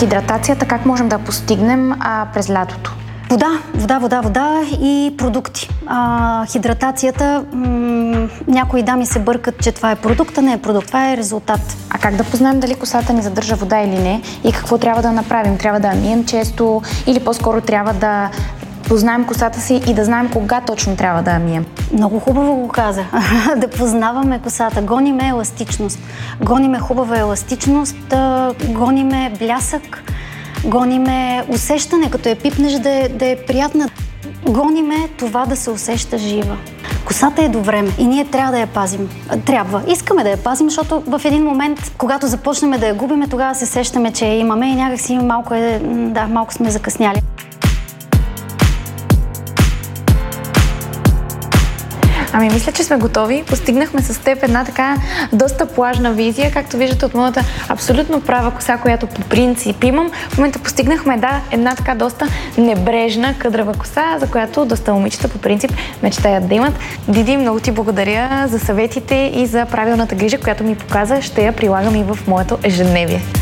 хидратацията как можем да постигнем през лятото? Вода и продукти. Хидратацията, някои дами се бъркат, че това е продукт, а не е продукт, това е резултат. А как да познаем дали косата ни задържа вода или не и какво трябва да направим? Трябва да я мием често или по-скоро трябва да познаем косата си и да знаем кога точно трябва да я мием? Много хубаво го каза. Да познаваме косата. Гониме еластичност. Гониме хубава еластичност, гониме блясък, гониме усещане, като я пипнеш да е приятна. Гониме това да се усеща жива. Косата е до време и ние трябва да я пазим. Искаме да я пазим, защото в един момент, когато започнем да я губиме, тогава се сещаме, че я имаме и някакси малко сме закъсняли. Мисля, че сме готови. Постигнахме с теб една така доста плажна визия, както виждате от моята абсолютно права коса, която по принцип имам. В момента постигнахме една така доста небрежна къдрава коса, за която доста момичета по принцип мечтаят да имат. Диди, много ти благодаря за съветите и за правилната грижа, която ми показа. Ще я прилагам и в моето ежедневие.